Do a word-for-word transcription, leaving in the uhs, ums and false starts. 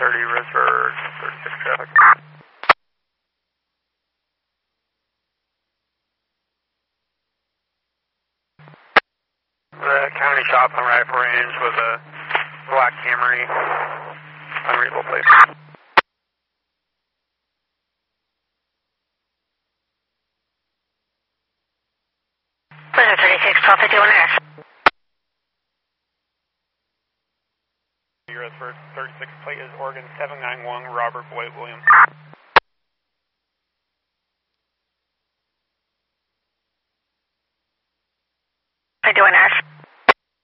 thirty, Roseburg, thirty-six traffic. The county shop on rifle range with a black Camry, unreadable plate. Blizzard thirty-six, twelve fifty-one Air. Roseburg, thirty-six plate is Oregon seven nine one, Robert Boyd Williams.